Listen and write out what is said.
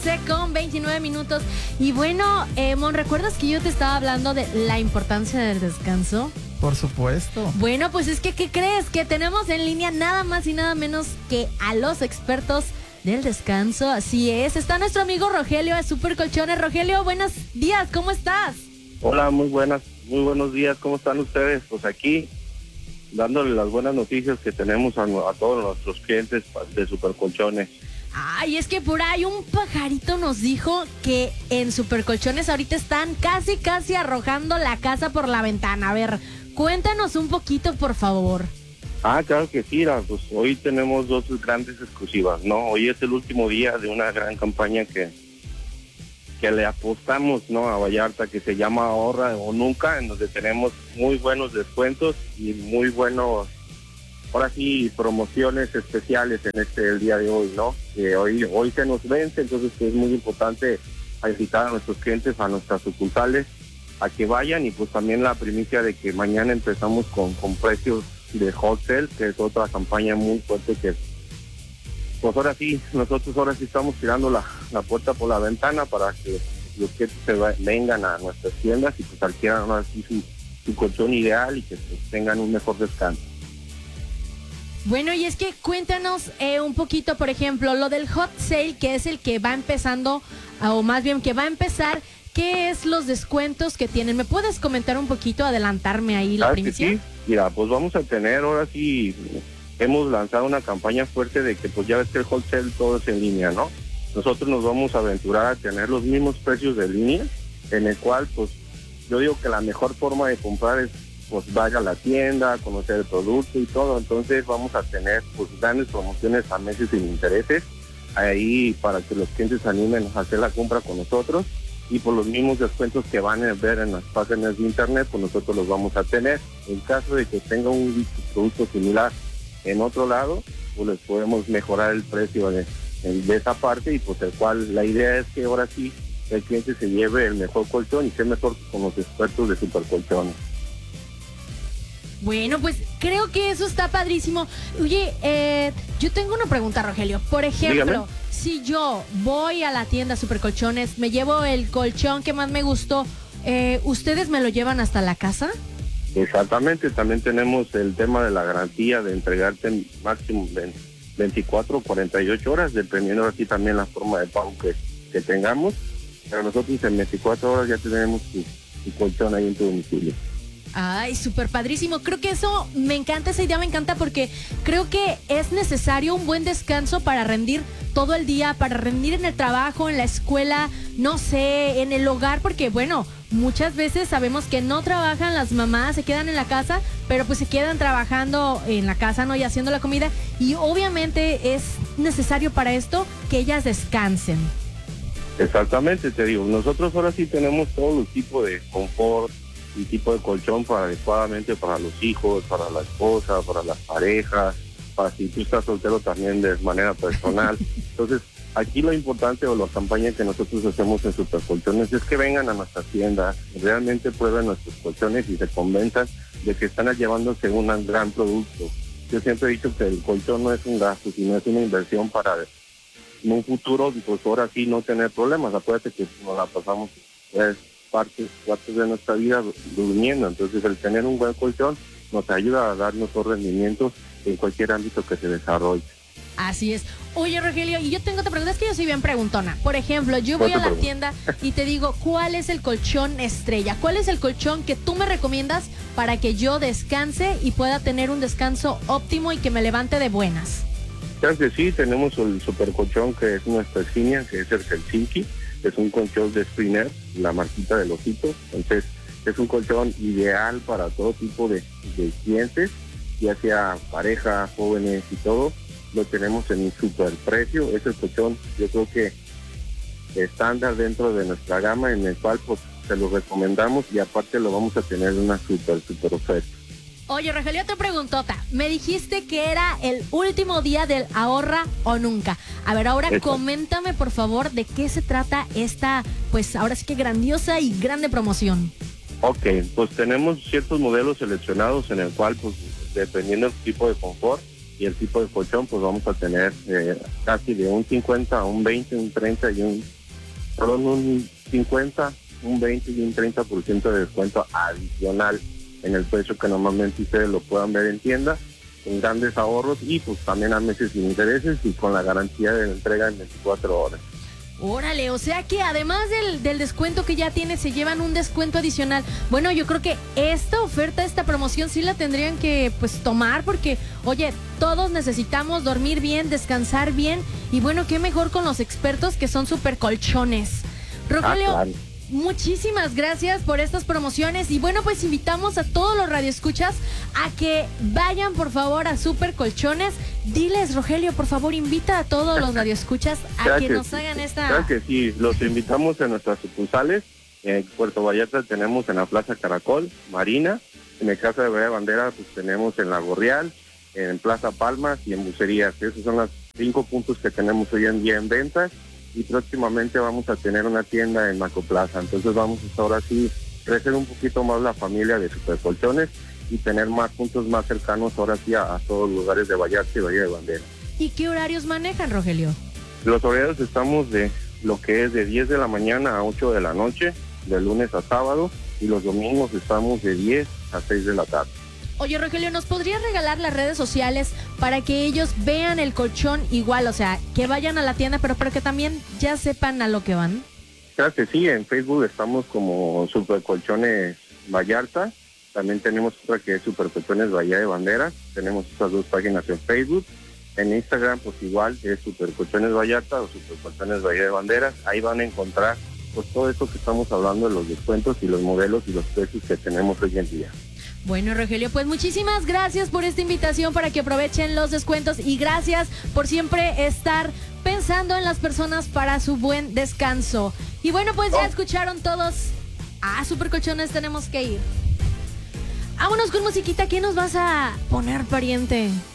Con 29 minutos. Y bueno, Mon, ¿recuerdas que yo te estaba hablando de la importancia del descanso? Por supuesto. Bueno, pues es que, ¿qué crees? Que tenemos en línea nada más y nada menos que a los expertos del descanso. Así es, está nuestro amigo Rogelio de Super Colchones. Rogelio, buenos días, ¿cómo estás? Hola, muy buenos días, ¿cómo están ustedes? Pues aquí, dándole las buenas noticias que tenemos a todos nuestros clientes de Super Colchones. Ay, es que por ahí un pajarito nos dijo que en Super Colchones ahorita están casi arrojando la casa por la ventana. A ver, cuéntanos un poquito, por favor. Claro que sí, pues hoy tenemos dos grandes exclusivas, ¿no? Hoy es el último día de una gran campaña que le apostamos, ¿no?, a Vallarta, que se llama Ahorra o Nunca, en donde tenemos muy buenos descuentos y muy buenos, ahora sí, promociones especiales en el día de hoy, ¿no? Que hoy se nos vence, entonces es muy importante invitar a nuestros clientes, a nuestras sucursales, a que vayan, y pues también la primicia de que mañana empezamos con precios de hot sale, que es otra campaña muy fuerte que, pues nosotros ahora sí estamos tirando la puerta por la ventana para que los clientes vengan a nuestras tiendas y pues adquieran ahora sí su colchón ideal y que pues tengan un mejor descanso. Bueno, y es que cuéntanos un poquito, por ejemplo, lo del hot sale, que es el que va empezando, o más bien que va a empezar. ¿Qué es los descuentos que tienen? ¿Me puedes comentar un poquito, adelantarme ahí la primicia? Sí. Mira, pues vamos a tener, ahora sí, hemos lanzado una campaña fuerte de que pues ya ves que el hot sale todo es en línea, ¿no? Nosotros nos vamos a aventurar a tener los mismos precios de línea, en el cual pues yo digo que la mejor forma de comprar es pues vaya a la tienda, conocer el producto y todo. Entonces vamos a tener pues grandes promociones a meses sin intereses ahí para que los clientes se animen a hacer la compra con nosotros, y por los mismos descuentos que van a ver en las páginas de internet, pues nosotros los vamos a tener. En caso de que tenga un producto similar en otro lado, pues les podemos mejorar el precio de esa parte, y pues el cual la idea es que ahora sí el cliente se lleve el mejor colchón y sea mejor con los expertos de Super Colchones. Bueno, pues creo que eso está padrísimo. Oye, yo tengo una pregunta, Rogelio. Por ejemplo, dígame. Si yo voy a la tienda Super Colchones, me llevo el colchón que más me gustó, ¿ustedes me lo llevan hasta la casa? Exactamente, también tenemos el tema de la garantía de entregarte en máximo 24 o 48 horas, dependiendo aquí también la forma de pago que tengamos. Pero nosotros en 24 horas ya tenemos tu colchón ahí en tu domicilio. Ay, súper padrísimo. Creo que eso me encanta, esa idea me encanta, porque creo que es necesario un buen descanso para rendir todo el día, para rendir en el trabajo, en la escuela, no sé, en el hogar, porque bueno, muchas veces sabemos que no trabajan las mamás, se quedan en la casa, pero pues se quedan trabajando en la casa, ¿no?, y haciendo la comida, y obviamente es necesario para esto que ellas descansen. Exactamente, te digo, nosotros ahora sí tenemos todos los tipos de confort y tipo de colchón adecuadamente para los hijos, para la esposa, para las parejas, para si tú estás soltero también de manera personal. Entonces, aquí lo importante o la campaña que nosotros hacemos en Super Colchones es que vengan a nuestras tiendas, realmente prueben nuestros colchones y se convenzan de que están llevándose un gran producto. Yo siempre he dicho que el colchón no es un gasto, sino es una inversión para en un futuro, pues ahora sí no tener problemas. Acuérdate que nos la pasamos partes de nuestra vida durmiendo, entonces el tener un buen colchón nos ayuda a dar mejor rendimiento en cualquier ámbito que se desarrolle. Así es. Oye, Rogelio, y yo tengo otra pregunta, es que yo soy bien preguntona. Por ejemplo, yo voy a la tienda y te digo, ¿cuál es el colchón estrella? ¿Cuál es el colchón que tú me recomiendas para que yo descanse y pueda tener un descanso óptimo y que me levante de buenas? Claro que sí, tenemos el super colchón que es nuestra insignia, que es el Helsinki. Es un colchón de Springer, la marquita del osito. Entonces es un colchón ideal para todo tipo de clientes, ya sea pareja, jóvenes y todo. Lo tenemos en un super precio. Ese colchón yo creo que estándar dentro de nuestra gama, en el cual pues se lo recomendamos, y aparte lo vamos a tener en una super oferta. Oye, Rogelio, otra preguntota. Me dijiste que era el último día del Ahorra o Nunca. A ver, ahora coméntame, por favor, de qué se trata esta, pues ahora sí que grandiosa y grande promoción. Ok, pues tenemos ciertos modelos seleccionados en el cual, pues dependiendo del tipo de confort, y el tipo de colchón, pues vamos a tener casi de un 50 a un 20, un 30 y un 50, un 20 y un 30% de descuento adicional en el precio que normalmente ustedes lo puedan ver en tienda, con grandes ahorros y pues también a meses sin intereses y con la garantía de la entrega en 24 horas. Órale, o sea que además del descuento que ya tiene, se llevan un descuento adicional. Bueno, yo creo que esta oferta, esta promoción sí la tendrían que pues tomar porque, oye, todos necesitamos dormir bien, descansar bien y bueno, qué mejor con los expertos que son Super Colchones. Rogelio, claro. Muchísimas gracias por estas promociones y bueno, pues invitamos a todos los radioescuchas a que vayan por favor a Super Colchones. Diles, Rogelio, por favor, invita a todos los radioescuchas a que nos hagan esta... Claro que sí, los invitamos a nuestras sucursales. En Puerto Vallarta tenemos en la Plaza Caracol, Marina, en el Casa de Bahía de Bandera pues tenemos en La Gorrial, en Plaza Palmas y en Bucerías. Esos son los 5 puntos que tenemos hoy en día en ventas. Y próximamente vamos a tener una tienda en Macoplaza. Entonces vamos a ahora sí crecer un poquito más la familia de Super Colchones y tener más puntos más cercanos ahora sí a todos los lugares de Vallarta y Bahía de Bandera. ¿Y qué horarios manejan, Rogelio? Los horarios estamos de lo que es de 10 de la mañana a 8 de la noche, de lunes a sábado, y los domingos estamos de 10 a 6 de la tarde. Oye, Rogelio, ¿nos podrías regalar las redes sociales para que ellos vean el colchón igual? O sea, que vayan a la tienda, pero para que también ya sepan a lo que van. Claro que sí, en Facebook estamos como Super Colchones Vallarta. También tenemos otra que es Super Colchones Bahía de Bandera. Tenemos estas 2 páginas en Facebook. En Instagram, pues igual, es Super Colchones Vallarta o Super Colchones Bahía de Bandera. Ahí van a encontrar pues todo esto que estamos hablando de los descuentos y los modelos y los precios que tenemos hoy en día. Bueno, Rogelio, pues muchísimas gracias por esta invitación para que aprovechen los descuentos y gracias por siempre estar pensando en las personas para su buen descanso. Y bueno, pues ya escucharon todos. A Super Colchones tenemos que ir. Vámonos con musiquita. ¿Qué nos vas a poner, pariente?